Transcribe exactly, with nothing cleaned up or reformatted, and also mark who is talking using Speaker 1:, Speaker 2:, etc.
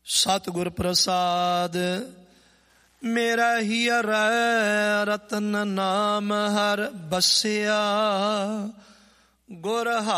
Speaker 1: ਸਤਿਗੁਰ ਪ੍ਰਸਾਦ। ਮੇਰਾ ਹੀਰਾ ਰਤਨ ਨਾਮ ਹਰ ਬਸਿਆ, ਗੁਰ